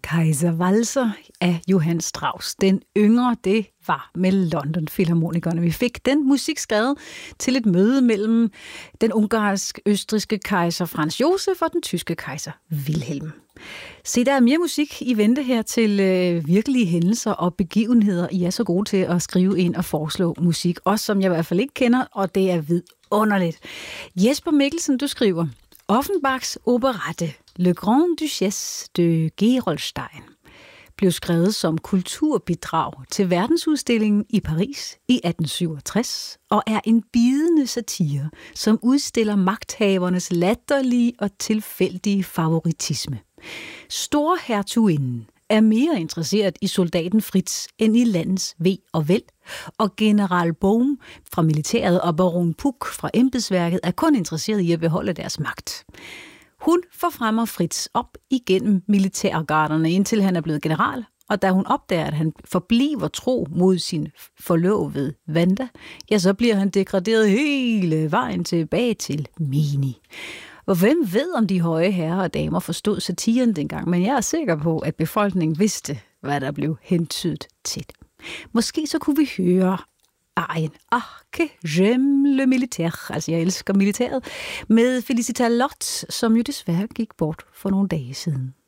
Kaiservalser af Johann Strauss. Den yngre, det var med London Filharmonikerne. Vi fik den musik skrevet til et møde mellem den ungarsk-østrigske kejser Franz Josef og den tyske kejser Wilhelm. Se, der er mere musik i vente her til virkelige hændelser og begivenheder. I er så gode til at skrive ind og foreslå musik, også som jeg i hvert fald ikke kender, og det er vidunderligt. Jesper Mikkelsen, du skriver: Offenbachs operette Le Grand Duchesse de Gerolstein blev skrevet som kulturbidrag til verdensudstillingen i Paris i 1867 og er en bidende satire, som udstiller magthavernes latterlige og tilfældige favoritisme. Storhertuginden er mere interesseret i soldaten Fritz end i landets ve og vel, og general Bohm fra militæret og baron Puck fra embedsværket er kun interesseret i at beholde deres magt. Hun forfremmer Fritz op igennem militærgarderne, indtil han er blevet general, og da hun opdager, at han forbliver tro mod sin forlovede Wanda, ja, så bliver han degraderet hele vejen tilbage til Mini. Og hvem ved, om de høje herrer og damer forstod satiren dengang, men jeg er sikker på, at befolkningen vidste, hvad der blev hentydet til. Måske så kunne vi høre arien que j'aime le militaire, altså jeg elsker militæret, med Félicita Lott, som jo desværre gik bort for nogle dage siden.